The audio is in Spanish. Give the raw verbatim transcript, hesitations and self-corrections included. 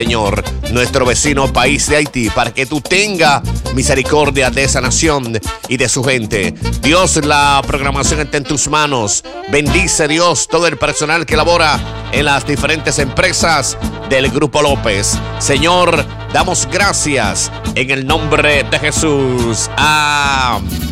Señor, nuestro vecino país de Haití, para que tú tengas misericordia de esa nación y de su gente. Dios, la programación está en tus manos. Bendice, Dios, todo el personal que labora en las diferentes empresas del Grupo López. Señor, damos gracias en el nombre de Jesús. Amén.